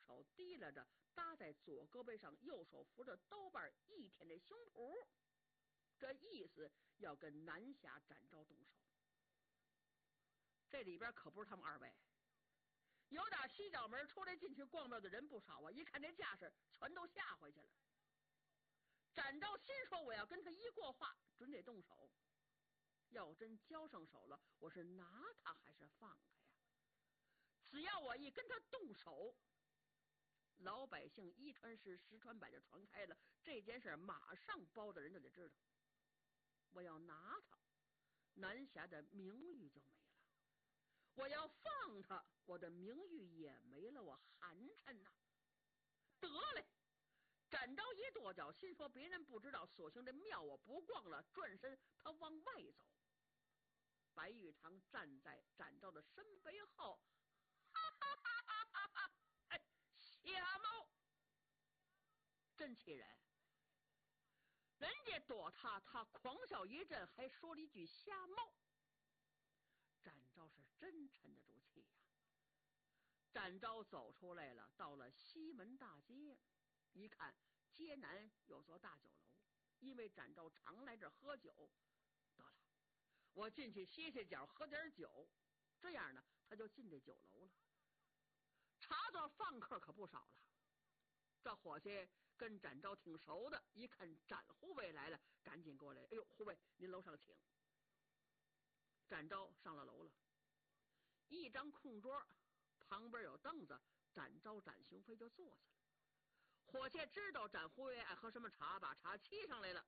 手提拉着搭在左胳膊上，右手扶着刀把，一舔着胸脯，这意思要跟南侠展昭动手。这里边可不是他们二位，有打西角门出来进去逛庙的人不少啊，一看这架势全都吓回去了。展昭心说，我要跟他一过话准得动手，要真交上手了，我是拿他还是放他呀？只要我一跟他动手，老百姓一传十十传百就传开了，这件事马上包大人就得知道。我要拿他，南侠的名誉就没了；我要放他，我的名誉也没了，我寒碜呐！得嘞！展昭一跺脚，心说别人不知道，索性这庙我不逛了，转身他往外走。白玉堂站在展昭的身背后，哈哈哈哈哈！哎，瞎猫，真气人！人家躲他，他狂笑一阵，还说了一句瞎猫。展昭是真沉得住气呀。展昭走出来了，到了西门大街，一看街南有座大酒楼，因为展昭常来这喝酒，得了，我进去歇歇脚，喝点酒，这样呢，他就进这酒楼了。茶座饭客可不少了。这伙计跟展昭挺熟的，一看展护卫来了，赶紧过来，哎呦，护卫您楼上请。展昭上了楼了，一张空桌，旁边有凳子，展昭展雄飞就坐下了。伙计知道展护卫爱喝什么茶，把茶沏上来了。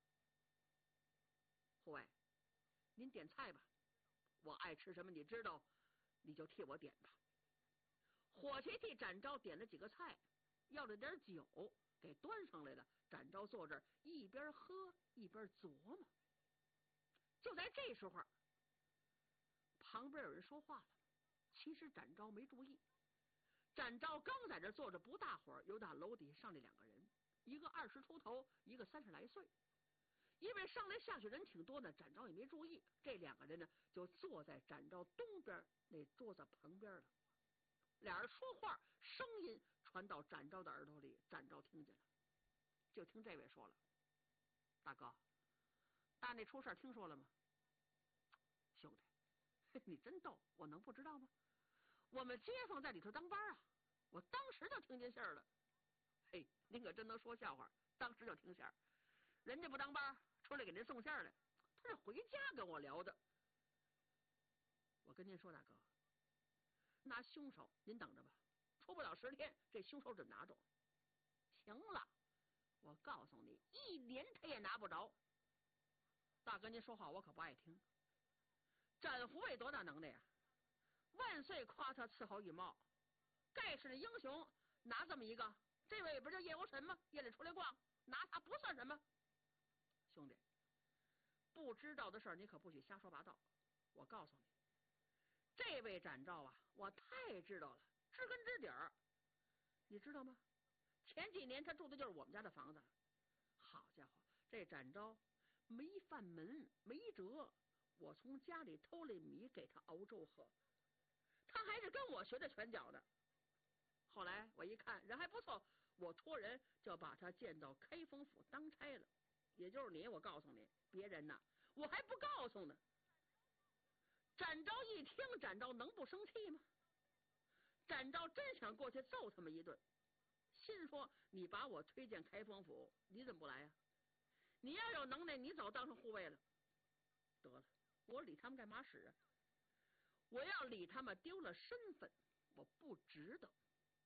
护卫，您点菜吧，我爱吃什么你知道，你就替我点吧。伙计替展昭点了几个菜，要了点酒给端上来了。展昭坐这儿一边喝一边琢磨。就在这时候，旁边有人说话了，其实展昭没注意。展昭刚在这坐着不大会儿，有打楼底下上来两个人，一个20出头，一个30来岁。因为上来下去人挺多呢，展昭也没注意。这两个人呢，就坐在展昭东边那桌子旁边了。俩人说话，声音传到展昭的耳朵里，展昭听见了。就听这位说了：“大哥，大那出事听说了吗？”兄弟，你真逗，我能不知道吗？我们街坊在里头当班啊，我当时就听见信儿了。嘿，您可真能说笑话，当时就听信儿。人家不当班，出来给您送信儿来，他是回家跟我聊的。我跟您说，大哥，拿凶手您等着吧，出不了10天，这凶手准拿着。行了，我告诉你，1年他也拿不着。大哥您说话我可不爱听。展护卫多大能耐呀？万岁夸他赐好羽毛，盖世的英雄拿这么一个，这位不就叶无神吗？夜里出来逛，拿他不算什么。兄弟，不知道的事儿你可不许瞎说八道。我告诉你，这位展昭啊，我太知道了，知根知底儿。你知道吗？前几年他住的就是我们家的房子。好家伙，这展昭没饭门没辙，我从家里偷来米给他熬粥喝，他还是跟我学的拳脚的。后来我一看人还不错，我托人就把他荐到开封府当差了。也就是你，我告诉你，别人呢我还不告诉呢。展昭一听，展昭能不生气吗？展昭真想过去揍他们一顿，心说你把我推荐开封府，你怎么不来呀？你要有能耐，你早当上护卫了。得了，我理他们干嘛使啊？我要理他们丢了身份，我不值得。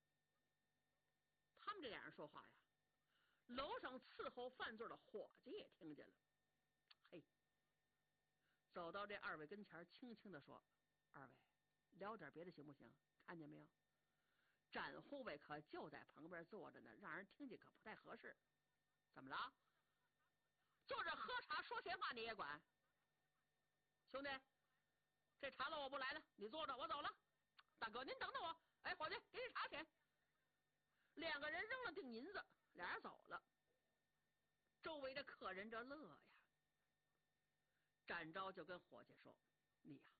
他们这俩人说话呀，楼上伺候饭座的伙计也听见了。嘿，走到这二位跟前，轻轻的说：“二位聊点别的行不行？看见没有？展护卫可就在旁边坐着呢，让人听见可不太合适。怎么了？坐着喝茶说闲话你也管？兄弟，这茶了我不来了，你坐着，我走了。大哥您等等我。哎，伙计，给你茶钱。”两个人扔了锭银子，俩人走了。周围的客人这乐呀。展昭就跟伙计说：“你呀，